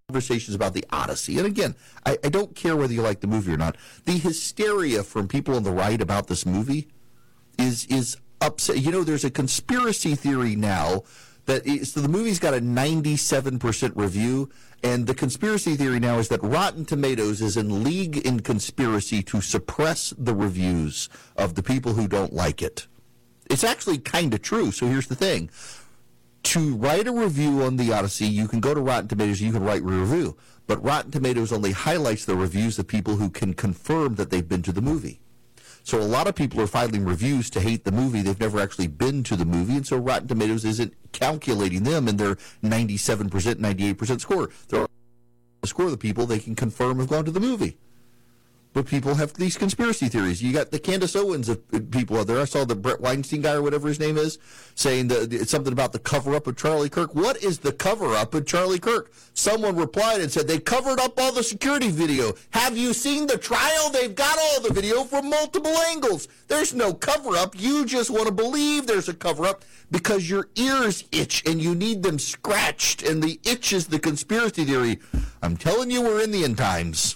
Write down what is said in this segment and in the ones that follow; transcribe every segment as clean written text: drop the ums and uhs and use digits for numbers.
conversations about the Odyssey. And again, I don't care whether you like the movie or not. The hysteria from people on the right about this movie is upset. You know, there's a conspiracy theory now that so the movie's got a 97% review, and the conspiracy theory now is that Rotten Tomatoes is in league in conspiracy to suppress the reviews of the people who don't like it. It's actually kind of true. So here's the thing. To write a review on the Odyssey, you can go to Rotten Tomatoes, you can write a review. But Rotten Tomatoes only highlights the reviews of people who can confirm that they've been to the movie. So a lot of people are filing reviews to hate the movie. They've never actually been to the movie, and so Rotten Tomatoes isn't calculating them in their 97%, 98% score. They're the score of the people they can confirm have gone to the movie. But people have these conspiracy theories. You got the Candace Owens of people out there. I saw the Brett Weinstein guy or whatever his name is saying something about the cover-up of Charlie Kirk. What is the cover-up of Charlie Kirk? Someone replied and said, they covered up all the security video. Have you seen the trial? They've got all the video from multiple angles. There's no cover-up. You just want to believe there's a cover-up because your ears itch and you need them scratched, and the itch is the conspiracy theory. I'm telling you, we're in the end times.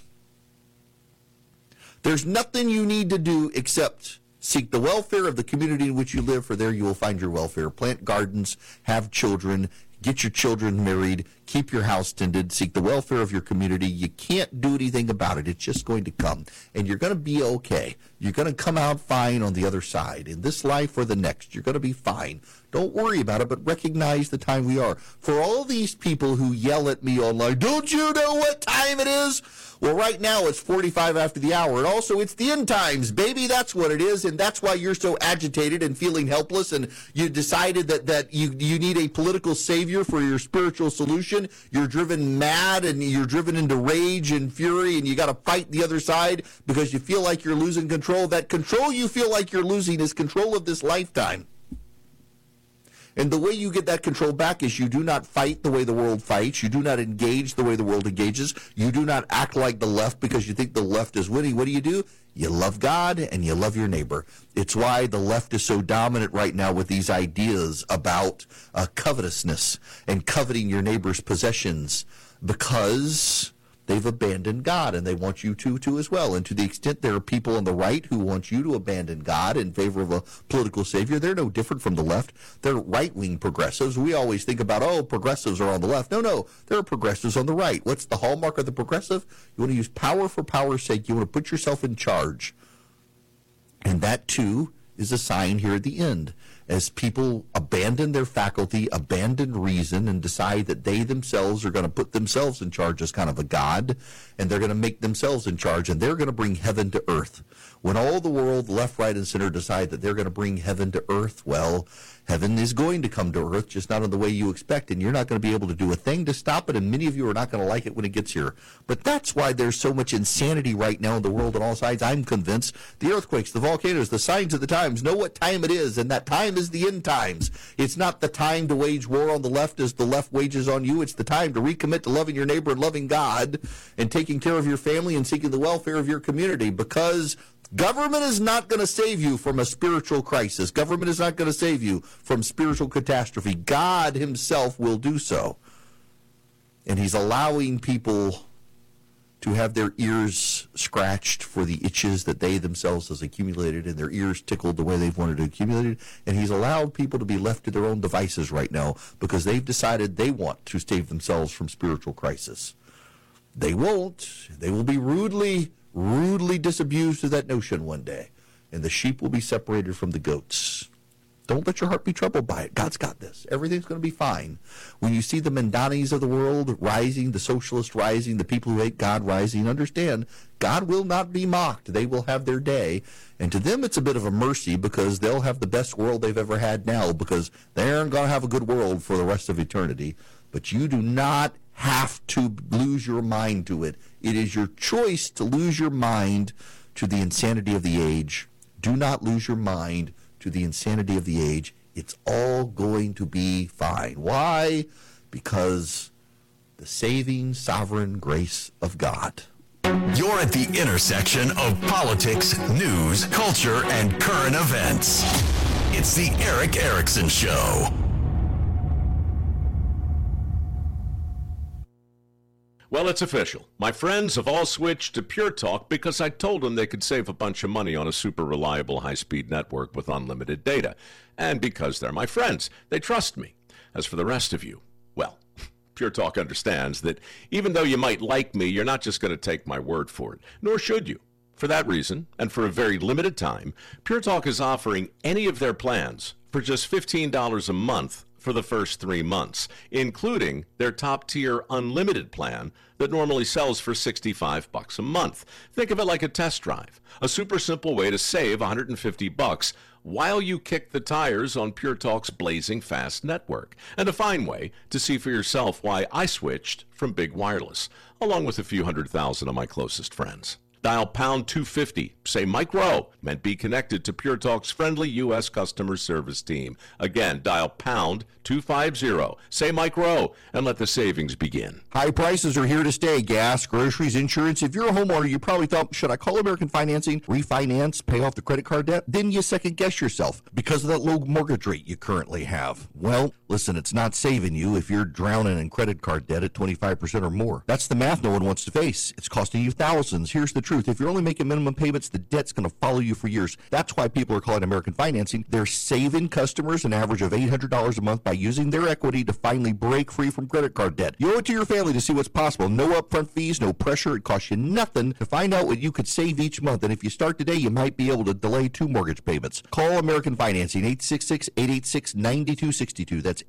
There's nothing you need to do except seek the welfare of the community in which you live, for there you will find your welfare. Plant gardens, have children, get your children married, keep your house tended, seek the welfare of your community. You can't do anything about it. It's just going to come. And you're going to be okay. You're going to come out fine on the other side. In this life or the next, you're going to be fine. Don't worry about it, but recognize the time we are. For all these people who yell at me online, don't you know what time it is? Well, right now it's 45 after the hour, and also it's the end times, baby. That's what it is, and that's why you're so agitated and feeling helpless, and you decided that you need a political savior for your spiritual solution. You're driven mad, and you're driven into rage and fury, and you got to fight the other side because you feel like you're losing control. That control you feel like you're losing is control of this lifetime. And the way you get that control back is you do not fight the way the world fights. You do not engage the way the world engages. You do not act like the left because you think the left is winning. What do? You love God and you love your neighbor. It's why the left is so dominant right now with these ideas about covetousness and coveting your neighbor's possessions, because they've abandoned God, and they want you to as well. And to the extent there are people on the right who want you to abandon God in favor of a political savior, they're no different from the left. They're right-wing progressives. We always think about, progressives are on the left. No, there are progressives on the right. What's the hallmark of the progressive? You want to use power for power's sake. You want to put yourself in charge. And that, too, is a sign here at the end. As people abandon their faculty, abandon reason, and decide that they themselves are going to put themselves in charge as kind of a god, and they're going to make themselves in charge, and they're going to bring heaven to earth. When all the world, left, right, and center, decide that they're going to bring heaven to earth, well, heaven is going to come to earth, just not in the way you expect, and you're not going to be able to do a thing to stop it, and many of you are not going to like it when it gets here. But that's why there's so much insanity right now in the world on all sides. I'm convinced the earthquakes, the volcanoes, the signs of the times, know what time it is, and that time is the end times. It's not the time to wage war on the left as the left wages on you. It's the time to recommit to loving your neighbor and loving God and taking care of your family and seeking the welfare of your community, because government is not going to save you from a spiritual crisis. Government is not going to save you from spiritual catastrophe. God himself will do so. And he's allowing people to have their ears scratched for the itches that they themselves has accumulated, and their ears tickled the way they've wanted to accumulate it. And he's allowed people to be left to their own devices right now because they've decided they want to save themselves from spiritual crisis. They won't. They will be rudely disabused of that notion one day, and the sheep will be separated from the goats. Don't let your heart be troubled by it. God's got this. Everything's going to be fine. When you see the Mandanis of the world rising, the socialists rising, the people who hate God rising, understand God will not be mocked. They will have their day, and to them it's a bit of a mercy because they'll have the best world they've ever had now, because they aren't going to have a good world for the rest of eternity. But you do not have to lose your mind to it. It is your choice to lose your mind to the insanity of the age. Do not lose your mind to the insanity of the age. It's all going to be fine. Why? Because the saving, sovereign grace of God. You're at the intersection of politics, news, culture, and current events. It's the Erick Erickson Show. Well, it's official. My friends have all switched to Pure Talk because I told them they could save a bunch of money on a super reliable high-speed network with unlimited data. And because they're my friends, they trust me. As for the rest of you, well, Pure Talk understands that even though you might like me, you're not just going to take my word for it, nor should you. For that reason, and for a very limited time, Pure Talk is offering any of their plans for just $15 a month for the first 3 months, including their top-tier unlimited plan that normally sells for $65 a month. Think of it like a test drive, a super simple way to save $150 while you kick the tires on Pure Talk's blazing fast network, and a fine way to see for yourself why I switched from Big Wireless, along with a few 100,000 of my closest friends. Dial pound 250, say Mike Rowe, and be connected to Pure Talk's friendly U.S. customer service team. Again, dial pound 250, say Mike Rowe, and let the savings begin. High prices are here to stay. Gas, groceries, insurance. If you're a homeowner, you probably thought, should I call American Financing, refinance, pay off the credit card debt? Then you second guess yourself because of that low mortgage rate you currently have. Well, listen, it's not saving you if you're drowning in credit card debt at 25% or more. That's the math no one wants to face. It's costing you thousands. Here's the truth. If you're only making minimum payments, the debt's going to follow you for years. That's why people are calling American Financing. They're saving customers an average of $800 a month by using their equity to finally break free from credit card debt. You owe it to your family to see what's possible. No upfront fees, no pressure. It costs you nothing to find out what you could save each month. And if you start today, you might be able to delay 2 mortgage payments. Call American Financing, 866-886-9262. That's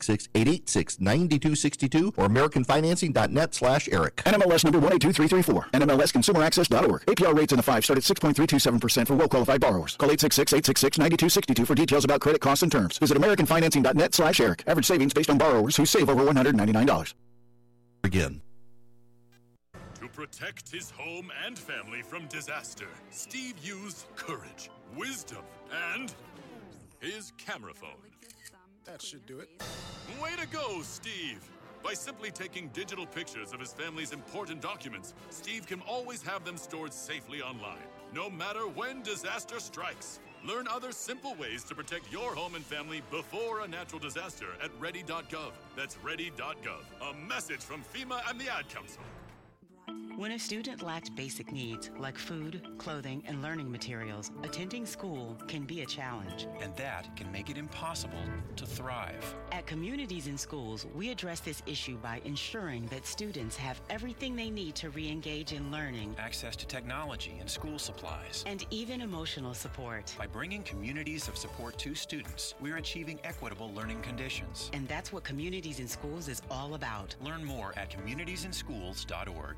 866-886-9262 or AmericanFinancing.net/Eric. NMLS number 182334. NMLSConsumerAccess.org. APR rates in the 5 start at 6.327% for well-qualified borrowers. Call 866-866-9262 for details about credit costs and terms. Visit AmericanFinancing.net/Eric. Average savings based on borrowers who save over $199. Again. To protect his home and family from disaster, Steve used courage, wisdom, and his camera phone. That should do it. Way to go, Steve! By simply taking digital pictures of his family's important documents, Steve can always have them stored safely online, no matter when disaster strikes. Learn other simple ways to protect your home and family before a natural disaster at ready.gov. That's ready.gov. A message from FEMA and the Ad Council. When a student lacks basic needs like food, clothing, and learning materials, attending school can be a challenge. And that can make it impossible to thrive. At Communities in Schools, we address this issue by ensuring that students have everything they need to re-engage in learning, Access to technology and school supplies. and even emotional support. By bringing communities of support to students, we're achieving equitable learning conditions. And that's what Communities in Schools is all about. Learn more at communitiesinschools.org.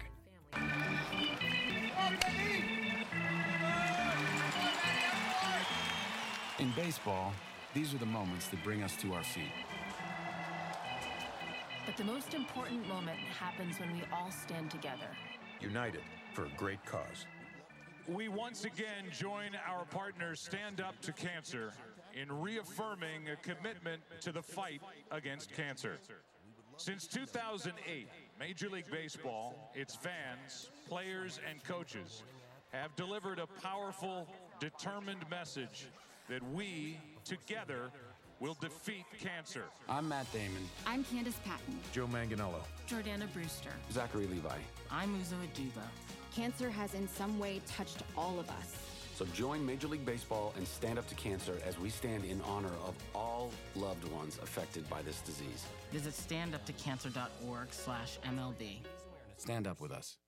In baseball, these are the moments that bring us to our feet. But the most important moment happens when we all stand together. United for a great cause. We once again join our partners Stand Up to Cancer in reaffirming a commitment to the fight against cancer. Since 2008, Major League Baseball, its fans, players, and coaches have delivered a powerful, determined message that we, together, will defeat cancer. I'm Matt Damon. I'm Candace Patton. Joe Manganiello. Jordana Brewster. Zachary Levi. I'm Uzo Aduba. Cancer has in some way touched all of us. So join Major League Baseball and Stand Up to Cancer as we stand in honor of all loved ones affected by this disease. Visit standuptocancer.org/MLB. Stand up with us.